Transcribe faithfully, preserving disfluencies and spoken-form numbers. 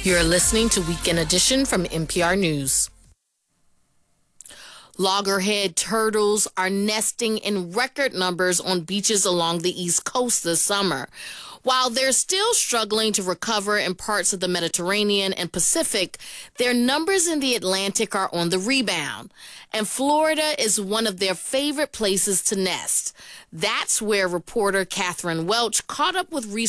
You're listening to Weekend Edition from N P R News. Loggerhead turtles are nesting in record numbers on beaches along the East Coast this summer. While they're still struggling to recover in parts of the Mediterranean and Pacific, their numbers in the Atlantic are on the rebound. And Florida is one of their favorite places to nest. That's where reporter Catherine Welch caught up with